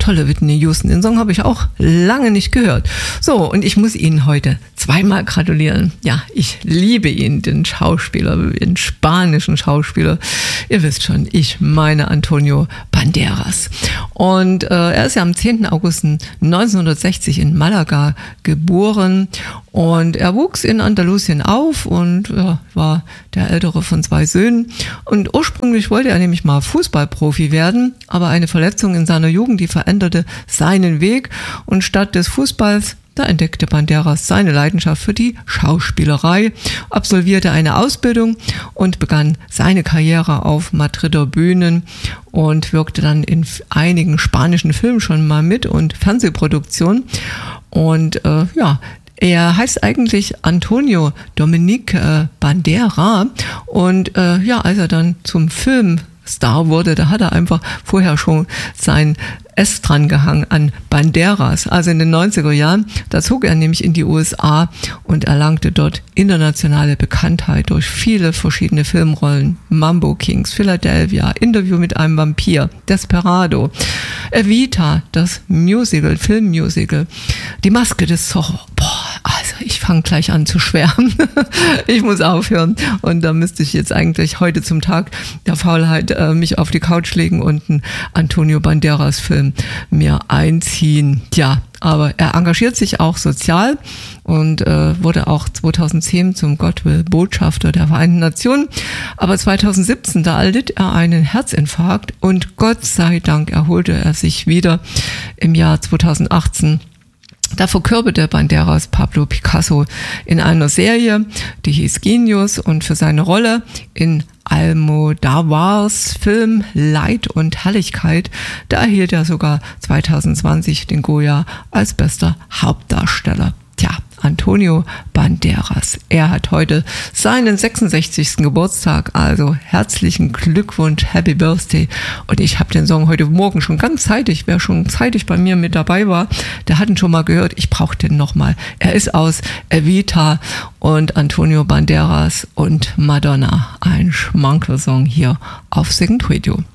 tolle Whitney Houston. Den Song habe ich auch lange nicht gehört. So, und ich muss Ihnen heute zweimal gratulieren. Ja, ich liebe ihn, den Schauspieler, den spanischen Schauspieler. Ihr wisst schon, ich meine Antonio Banderas. Und er ist ja am 10. August 1960 in Malaga geboren. Und er wuchs in Andalusien auf und war der ältere von 2 Söhnen. Und ursprünglich wollte er nämlich mal Fußballprofi werden, aber eine Verletzung in seiner Jugend, die veränderte seinen Weg. Und statt des Fußballs, da entdeckte Banderas seine Leidenschaft für die Schauspielerei, absolvierte eine Ausbildung und begann seine Karriere auf Madrider Bühnen und wirkte dann in einigen spanischen Filmen schon mal mit und Fernsehproduktionen. Und er heißt eigentlich Antonio Dominique Bandera und als er dann zum Filmstar wurde, da hat er einfach vorher schon sein S dran gehangen an Banderas. Also in den 90er Jahren, da zog er nämlich in die USA und erlangte dort internationale Bekanntheit durch viele verschiedene Filmrollen. Mambo Kings, Philadelphia, Interview mit einem Vampir, Desperado, Evita, das Musical, Filmmusical, Die Maske des Zorro. Also ich fange gleich an zu schwärmen. Ich muss aufhören und da müsste ich jetzt eigentlich heute zum Tag der Faulheit mich auf die Couch legen und einen Antonio Banderas Film mir einziehen. Ja, aber er engagiert sich auch sozial und wurde auch 2010 zum Gottwill-Botschafter der Vereinten Nationen. Aber 2017, da erlitt er einen Herzinfarkt und Gott sei Dank erholte er sich wieder im Jahr 2018. Da verkörperte Banderas Pablo Picasso in einer Serie, die hieß Genius, und für seine Rolle in Almodóvars Film Leid und Herrlichkeit, da erhielt er sogar 2020 den Goya als bester Hauptdarsteller. Tja, Antonio Banderas. Er hat heute seinen 66. Geburtstag, also herzlichen Glückwunsch, Happy Birthday. Und ich habe den Song heute Morgen schon ganz zeitig, wer schon zeitig bei mir mit dabei war, der hat ihn schon mal gehört. Ich brauche den nochmal. Er ist aus Evita und Antonio Banderas und Madonna. Ein Schmankerl-Song hier auf Second Radio.